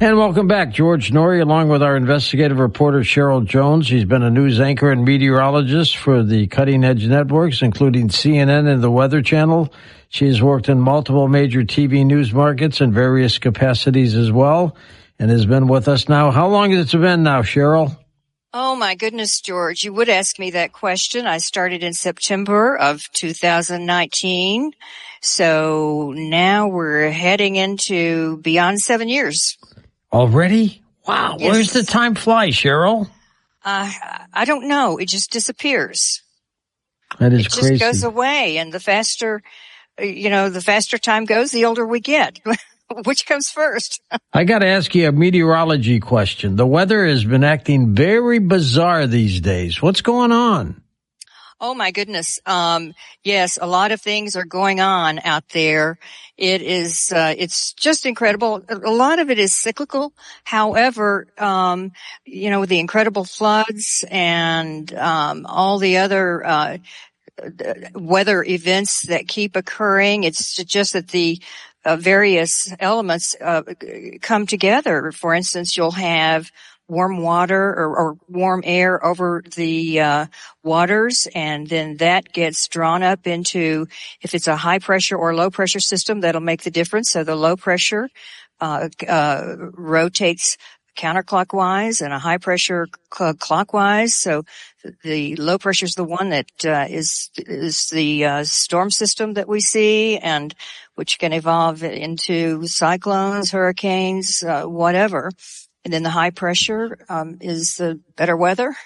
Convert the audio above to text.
And welcome back, George Noory, along with our investigative reporter, Cheryl Jones. She's been a news anchor and meteorologist for the Cutting Edge networks, including CNN and the Weather Channel. She has worked in multiple major TV news markets in various capacities as well, and has been with us now. How long has it been now, Cheryl? Oh, my goodness, George. You would ask me that question. I started in September of 2019. So now we're heading into beyond 7 years. Already? Wow. Yes. Where's the time fly, Cheryl? I don't know. It just disappears. That is crazy. It crazy. just goes away. And the faster time goes, the older we get. Which comes first? I got to ask you a meteorology question. The weather has been acting very bizarre these days. What's going on? Oh, my goodness. Yes, a lot of things are going on out there. It's just incredible. A lot of it is cyclical. However, the incredible floods and, all the other, weather events that keep occurring, it's just that the various elements come together. For instance, you'll have warm water or warm air over the waters, and then that gets drawn up into, if it's a high pressure or low pressure system, that'll make the difference. So the low pressure rotates counterclockwise and a high pressure clockwise. So the low pressure is the one that is the storm system that we see, and which can evolve into cyclones, hurricanes, whatever. And then the high pressure is the better weather.